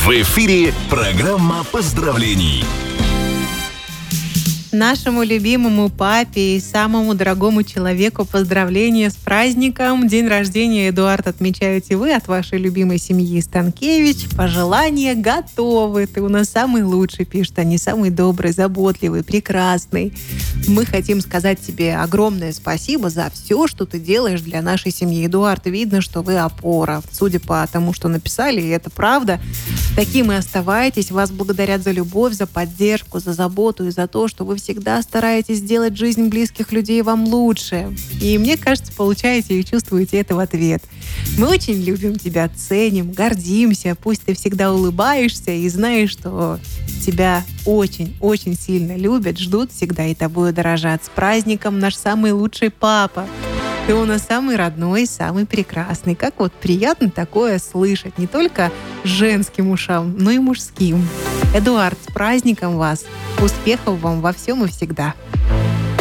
В эфире программа поздравлений. Нашему любимому папе и самому дорогому человеку поздравления с праздником. День рождения, Эдуард, отмечаете вы от вашей любимой семьи Станкевич. Пожелания готовы. Ты у нас самый лучший, пишет они, самый добрый, заботливый, прекрасный. Мы хотим сказать тебе огромное спасибо за все, что ты делаешь для нашей семьи. Эдуард, видно, что вы опора. Судя по тому, что написали, и это правда. Таким и оставайтесь. Вас благодарят за любовь, за поддержку, за заботу и за то, что вы всегда стараетесь сделать жизнь близких людей вам лучше. И мне кажется, получаете и чувствуете это в ответ. Мы очень любим тебя, ценим, гордимся. Пусть ты всегда улыбаешься и знаешь, что тебя очень-очень сильно любят, ждут всегда и тобой дорожат. С праздником, наш самый лучший папа! Ты у нас самый родной, самый прекрасный. Как вот приятно такое слышать. Не только женским ушам, но и мужским. Эдуард, с праздником вас! Успехов вам во всем и всегда!